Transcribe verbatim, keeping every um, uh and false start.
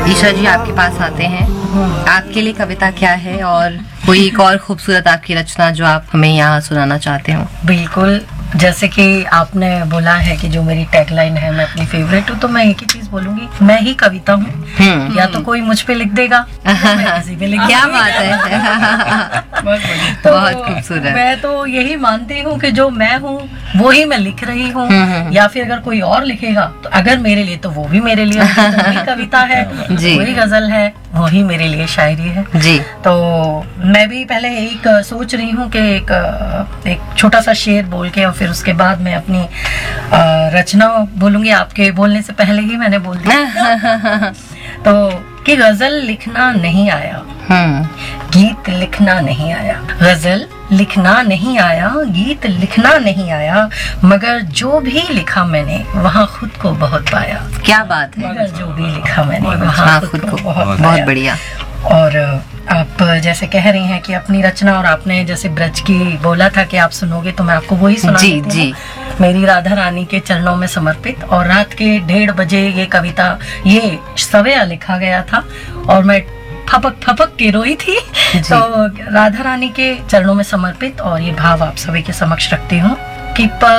ईशा जी आपके पास आते हैं, आपके लिए कविता क्या है और कोई एक और खूबसूरत आपकी रचना जो आप हमें यहाँ सुनाना चाहते हो? बिल्कुल, जैसे कि आपने बोला है कि जो मेरी टैगलाइन है मैं अपनी फेवरेट हूँ, तो मैं एक ही चीज बोलूंगी, मैं ही कविता हूँ। या तो कोई मुझ पे लिख देगा या मैं किसी पे लिख क्या बात है। तो बहुत खूबसूरत। मैं तो यही मानती हूँ कि जो मैं हूँ वो ही मैं लिख रही हूँ, या फिर अगर कोई और लिखेगा तो अगर मेरे लिए तो वो भी मेरे लिए वही कविता है, वही गजल है, वही मेरे लिए शायरी है जी। तो मैं भी पहले एक सोच रही हूँ कि एक एक छोटा सा शेर बोल के और फिर उसके बाद मैं अपनी रचना बोलूंगी। आपके बोलने से पहले ही मैंने बोल दिया तो कि गजल लिखना नहीं आया, गीत लिखना नहीं आया, गजल लिखना नहीं आया, गीत लिखना नहीं आया, मगर जो भी लिखा मैंने वहाँ खुद को बहुत पाया। क्या बात है। मगर जो भी लिखा मैंने वहाँ खुद को बहुत बहुत बढ़िया। और आप जैसे कह रही हैं कि अपनी रचना, और आपने जैसे ब्रज की बोला था कि आप सुनोगे तो मैं आपको वही सुना जी देती जी। मेरी राधा रानी के चरणों में समर्पित। और रात के डेढ़ बजे ये कविता, ये सवेरा लिखा गया था और मैं फपक फपक के रोई थी तो राधा रानी के चरणों में समर्पित। और ये भाव आप सभी के समक्ष रखती हूँ कि